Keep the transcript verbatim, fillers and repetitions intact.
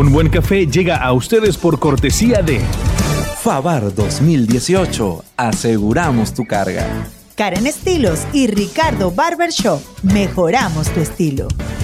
Un buen café llega a ustedes por cortesía de Favar dos mil dieciocho. Aseguramos tu carga. Karen Estilos y Ricardo Barbershop. Mejoramos tu estilo.